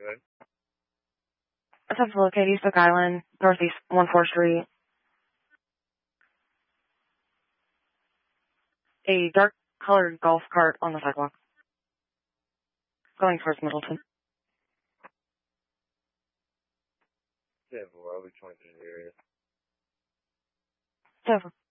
Attempts to locate East Oak Island, Northeast 14th Street. A dark-colored golf cart on the sidewalk. Going towards Middleton. Yeah, well, I'll be 23 area. It's over.